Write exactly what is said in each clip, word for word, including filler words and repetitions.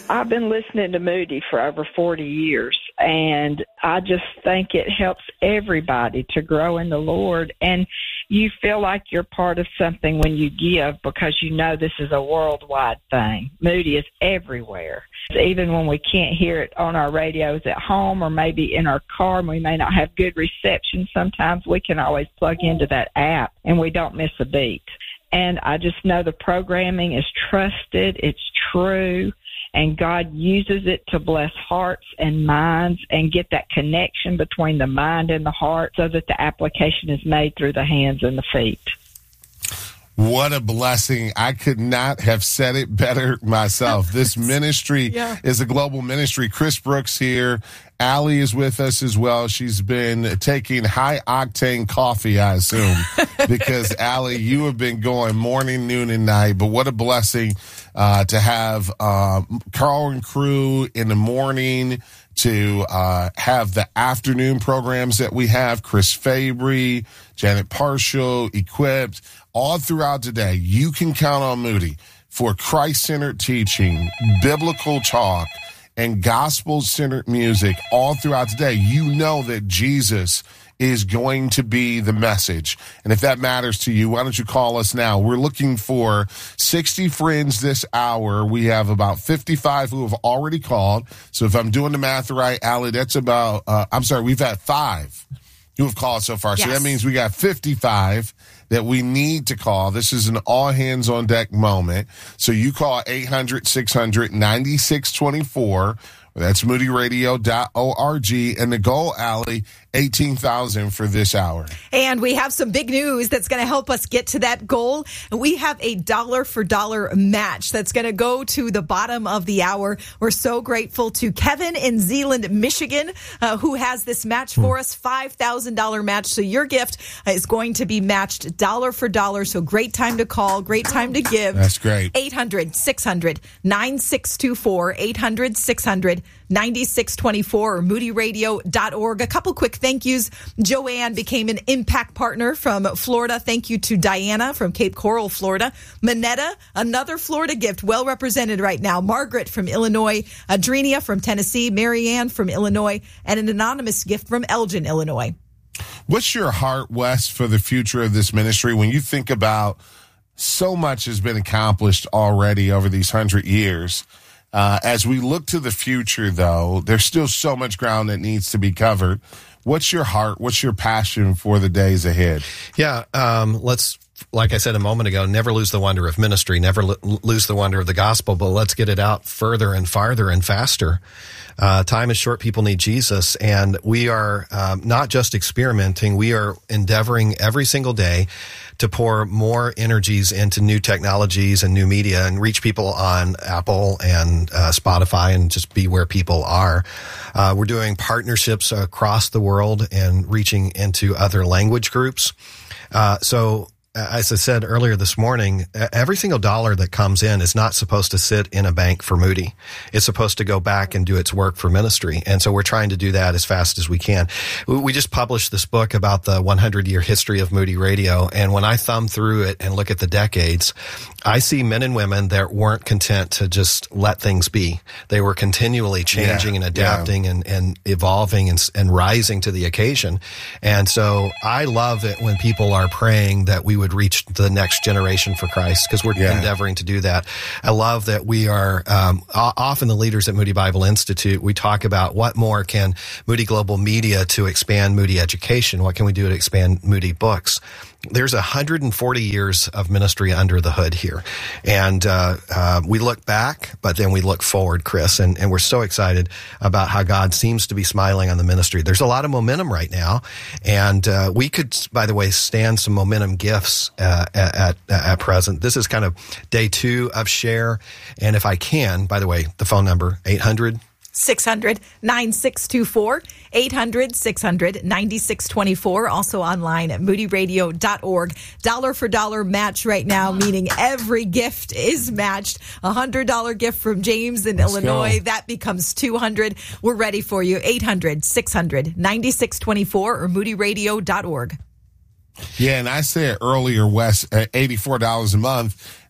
I've been listening to Moody for over forty years, and I just think it helps everybody to grow in the Lord. And you feel like you're part of something when you give because you know this is a worldwide thing. Moody is everywhere. Even when we can't hear it on our radios at home or maybe in our car and we may not have good reception, sometimes we can always plug into that app and we don't miss a beat. And I just know the programming is trusted, it's true, and God uses it to bless hearts and minds and get that connection between the mind and the heart so that the application is made through the hands and the feet. What a blessing. I could not have said it better myself. This ministry yeah. is a global ministry. Chris Brooks here. Allie is with us as well. She's been taking high-octane coffee, I assume, because, Allie, you have been going morning, noon, and night. But what a blessing uh, to have uh, Carl and crew in the morning, to uh, have the afternoon programs that we have, Chris Fabry, Janet Parshall, Equipped, all throughout the day. You can count on Moody for Christ-centered teaching, biblical talk, and gospel-centered music all throughout the day. You know that Jesus is going to be the message. And if that matters to you, why don't you call us now? We're looking for sixty friends this hour. We have about fifty-five who have already called. So if I'm doing the math right, Allie, that's about, uh, I'm sorry, we've had five who have called so far. Yes. So that means we got fifty-five that we need to call. This is an all-hands-on-deck moment. So you call eight hundred, six hundred, ninety-six twenty-four. That's moody radio dot org. And the goal, Allie, eighteen thousand for this hour. And we have some big news that's going to help us get to that goal. We have a dollar for dollar match that's going to go to the bottom of the hour. We're so grateful to Kevin in Zeeland, Michigan, uh, who has this match for us, five thousand dollars match. So your gift is going to be matched dollar for dollar. So great time to call, great time to give. That's great. eight hundred, six hundred, nine six two four, eight hundred, six hundred, ninety-six twenty-four or moody radio dot org. A couple quick thank yous. Joanne became an impact partner from Florida. Thank you to Diana from Cape Coral, Florida. Manetta, another Florida gift, well represented right now. Margaret from Illinois. Adrenia from Tennessee. Marianne from Illinois. And an anonymous gift from Elgin, Illinois. What's your heart, Wes, for the future of this ministry? When you think about so much has been accomplished already over these hundred years, Uh, as we look to the future, though, there's still so much ground that needs to be covered. What's your heart? What's your passion for the days ahead? Yeah, um, let's, like I said a moment ago, never lose the wonder of ministry, never lo- lose the wonder of the gospel, but let's get it out further and farther and faster. Uh, time is short. People need Jesus. And we are um, not just experimenting. We are endeavoring every single day to pour more energies into new technologies and new media and reach people on Apple and uh, Spotify and just be where people are. Uh, we're doing partnerships across the world and reaching into other language groups. Uh, so as I said earlier this morning, every single dollar that comes in is not supposed to sit in a bank for Moody. It's supposed to go back and do its work for ministry. And so we're trying to do that as fast as we can. We just published this book about the one hundred year history of Moody Radio. And when I thumb through it and look at the decades, I see men and women that weren't content to just let things be. They were continually changing yeah, and adapting yeah. and, and evolving and, and rising to the occasion. And so I love it when people are praying that we would reach the next generation for Christ, because we're yeah. endeavoring to do that. I love that we are um, often the leaders at Moody Bible Institute. We talk about what more can Moody Global Media to expand Moody education? What can we do to expand Moody books? There's one hundred forty years of ministry under the hood here. And uh, uh we look back, but then we look forward, Chris, and, and we're so excited about how God seems to be smiling on the ministry. There's a lot of momentum right now, and uh we could, by the way, stand some momentum gifts uh, at, at at present. This is kind of day two of Share, and if I can, by the way, the phone number, eight hundred six hundred, nine six two four, eight hundred, six hundred, ninety-six twenty-four. Also online at moody radio dot org. Dollar for dollar match right now, meaning every gift is matched. A one hundred dollars gift from James in Let's Illinois. Go. That becomes two hundred dollars. We're ready for you. eight hundred, six hundred, ninety-six twenty-four or moody radio dot org. Yeah, and I said earlier, Wes, at eighty-four dollars a month,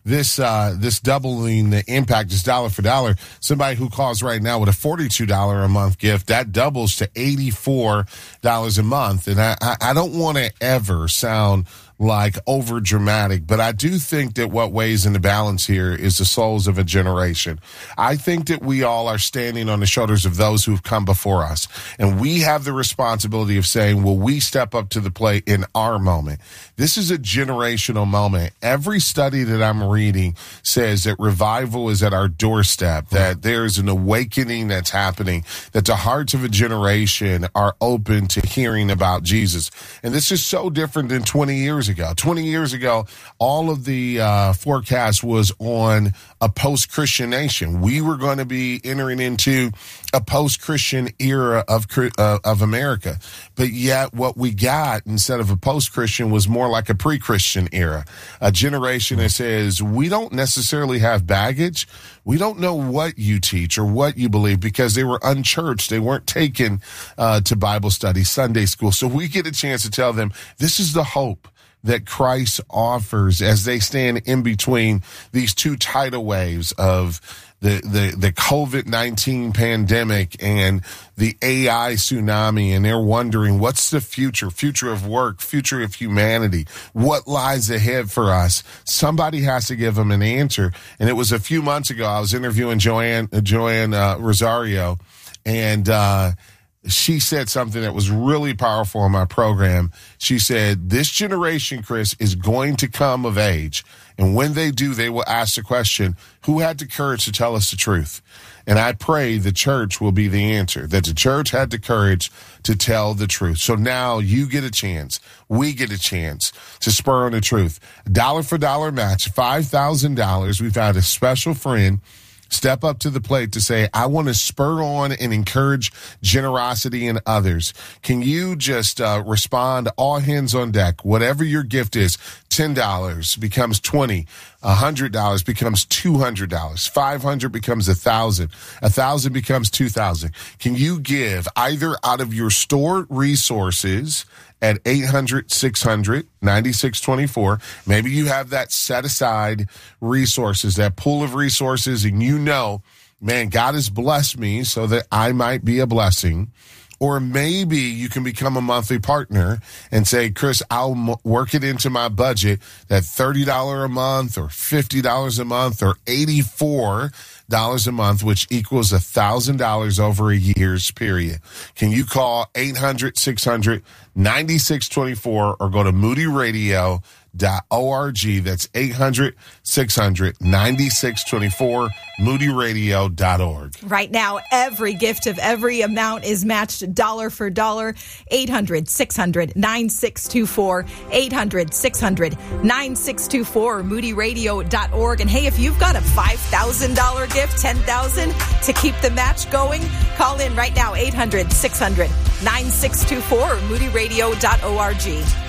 this uh, this doubling the impact is dollar for dollar. Somebody who calls right now with a forty-two dollars a month gift, that doubles to eighty-four dollars a month. And I, I, I don't want to ever sound like over dramatic, but I do think that what weighs in the balance here is the souls of a generation. I think that we all are standing on the shoulders of those who've come before us, and we have the responsibility of saying, will we step up to the plate in our moment? This is a generational moment. Every study that I'm reading says that revival is at our doorstep, that there's an awakening that's happening, that the hearts of a generation are open to hearing about Jesus. And this is so different than twenty years ago. twenty years ago, all of the uh, forecast was on a post-Christian nation. We were going to be entering into a post-Christian era of uh, of America. But yet what we got instead of a post-Christian was more like a pre-Christian era, a generation that says, we don't necessarily have baggage. We don't know what you teach or what you believe because they were unchurched. They weren't taken uh, to Bible study, Sunday school. So we get a chance to tell them, this is the hope that Christ offers as they stand in between these two tidal waves of the, the, the COVID nineteen pandemic and the A I tsunami. And they're wondering, what's the future, future of work, future of humanity? What lies ahead for us? Somebody has to give them an answer. And it was a few months ago, I was interviewing Joanne, Joanne uh, Rosario, and, uh, she said something that was really powerful on my program. She said, this generation, Chris, is going to come of age. And when they do, they will ask the question, who had the courage to tell us the truth? And I pray the church will be the answer, that the church had the courage to tell the truth. So now you get a chance. We get a chance to spur on the truth. Dollar for dollar match, five thousand dollars. We've had a special friend step up to the plate to say, I want to spur on and encourage generosity in others. Can you just uh, respond, all hands on deck, whatever your gift is? ten dollars becomes twenty dollars, one hundred dollars becomes two hundred dollars, five hundred dollars becomes one thousand dollars, one thousand dollars becomes two thousand dollars. Can you give either out of your stored resources at eight hundred, six hundred, ninety-six twenty-four. Maybe you have that set aside resources, that pool of resources, and you know, man, God has blessed me so that I might be a blessing. Or maybe you can become a monthly partner and say, Chris, I'll m- work it into my budget that thirty dollars a month or fifty dollars a month or eighty-four dollars a month, which equals one thousand dollars over a year's period. Can you call eight hundred, six hundred, ninety-six twenty-four or go to moody radio dot org? That's eight hundred, six hundred, ninety-six twenty-four, moody radio dot org. Right now, every gift of every amount is matched dollar for dollar. eight hundred, six hundred, nine six two four, eight hundred, six hundred, nine six two four, moody radio dot org. And hey, if you've got a five thousand dollars gift, ten thousand dollars to keep the match going, call in right now, eight hundred, six hundred, nine six two four, moody radio dot org.